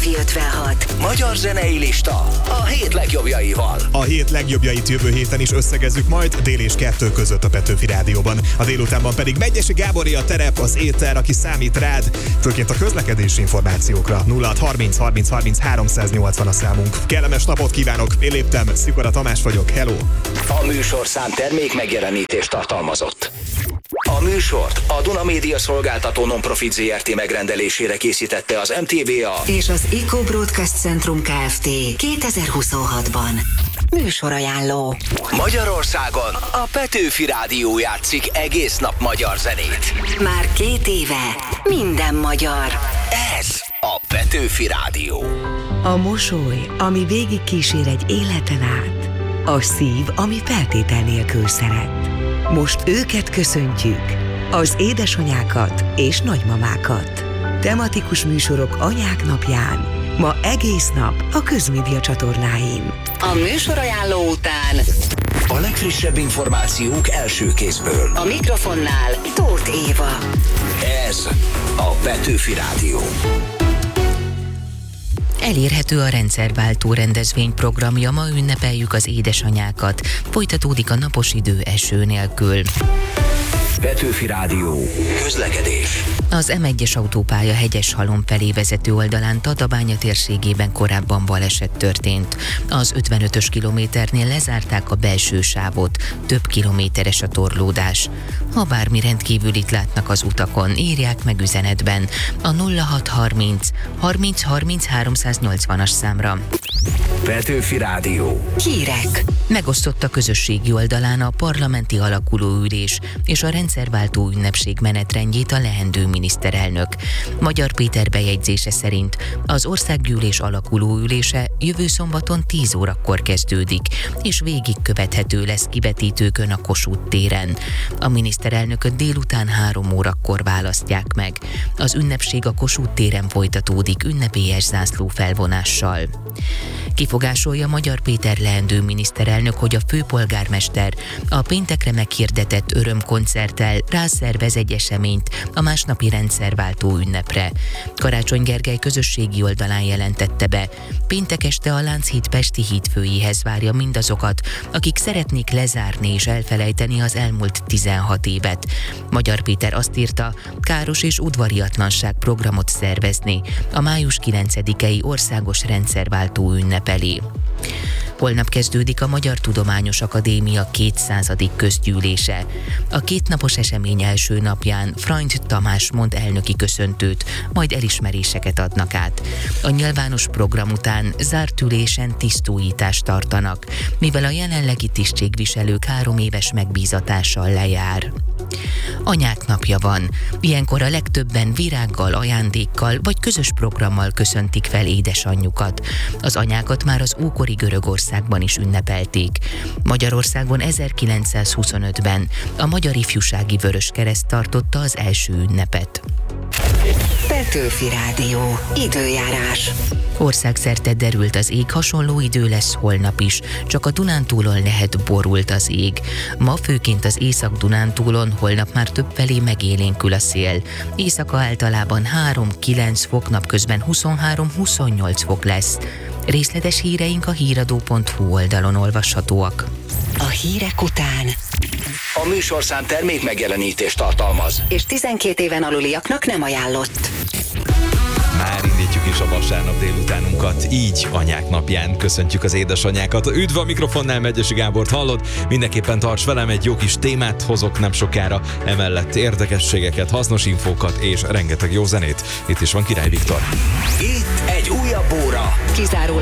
Petőfi 56. Magyar zenei lista a hét legjobbjaival. A hét legjobbjait jövő héten is összegezzük majd dél és 2 között a Petőfi Rádióban. A délutánban pedig Megyesi Gáboré a terep, az éter, aki számít rád, főként a közlekedési információkra. 0630 30 30 380 a számunk. Kellemes napot kívánok, én léptem, Szikora Tamás vagyok, hello! A műsorszám termék megjelenítést tartalmazott. A műsort a Duna Média Szolgáltató Nonprofit Zrt. Megrendelésére készítette az MTVA és az Eco Broadcast Centrum Kft. 2026-ban. Műsorajánló. Magyarországon a Petőfi Rádió játszik egész nap magyar zenét. Már 2 éve minden magyar. Ez a Petőfi Rádió. A mosoly, ami végig kísér egy életen át. A szív, ami feltétel nélkül szeret. Most őket köszöntjük, az édesanyákat és nagymamákat. Tematikus műsorok anyák napján, ma egész nap a Közmédia csatornáin. A műsorajánló után A legfrissebb információk első kézből. a mikrofonnál Tóth Éva. Ez a Petőfi Rádió. Elérhető a rendszerváltó rendezvény programja, ma ünnepeljük az édesanyákat. Folytatódik a napos idő eső nélkül. Petőfi Rádió. Közlekedés. Az M1-es autópálya Hegyeshalom felé vezető oldalán Tatabánya térségében korábban baleset történt. Az 55-ös kilométernél lezárták a belső sávot, több kilométeres a torlódás. Ha bármi rendkívülit látnak az utakon, írják meg üzenetben a 0630 30 30 380-as számra. Petőfi Rádió. Hírek. Megosztott a közösségi oldalán a parlamenti alakulóülés és a rendszerváltó ünnepség menetrendjét a leendő miniszterelnök. Magyar Péter bejegyzése szerint az országgyűlés alakulóülése jövő szombaton 10 órakor kezdődik, és végigkövethető lesz kivetítőkön a Kossuth téren. A miniszterelnököt délután 3 órakor választják meg. Az ünnepség a Kossuth téren folytatódik ünnepélyes zászló felvonással. Kifogásolja Magyar Péter leendő miniszterelnök, hogy a főpolgármester a péntekre meghirdetett örömkoncerttel rászervez egy eseményt a másnapi rendszerváltó ünnepre. Karácsony Gergely közösségi oldalán jelentette be, péntek este a Lánchíd Pesti hídfőjéhez várja mindazokat, akik szeretnék lezárni és elfelejteni az elmúlt 16 évet. Magyar Péter azt írta, káros és udvariatlanság programot szervezni a május 9-i országos rendszerváltó ünnep elé. Holnap kezdődik a Magyar Tudományos Akadémia 200. közgyűlése. A 2 napos esemény első napján Freund Tamás mond elnöki köszöntőt, majd elismeréseket adnak át. A nyilvános program után zárt ülésen tisztújítást tartanak, mivel a jelenlegi tisztségviselők 3 éves megbízatással lejár. Anyák napja van. Ilyenkor a legtöbben virággal, ajándékkal vagy közös programmal köszöntik fel édesanyjukat. Az anyákat már az ókori Görögországban is ünnepelték. Magyarországon 1925-ben a Magyar Ifjúsági Vöröskereszt tartotta az első ünnepet. Petőfi Rádió. Időjárás. Országszerte derült az ég, hasonló idő lesz holnap is, csak a Dunántúlon lehet borult az ég. Ma főként az Észak-Dunántúlon, holnap már többfelé megélénkül a szél. Éjszaka általában 3-9 fok, napközben 23-28 fok lesz. Részletes híreink a híradó.hu oldalon olvashatóak. A hírek után. A műsorszám termék megjelenítést tartalmaz. És 12 éven aluliaknak nem ajánlott. Már indítjuk is a vasárnap délutánunkat, így anyák napján köszöntjük az édesanyákat. Üdv, a mikrofonnál Megyesi Gábort hallod, mindenképpen tarts velem, egy jó kis témát hozok nem sokára, emellett érdekességeket, hasznos infókat és rengeteg jó zenét. Itt is van Király Viktor. Itt egy újabb óra. Kizárólag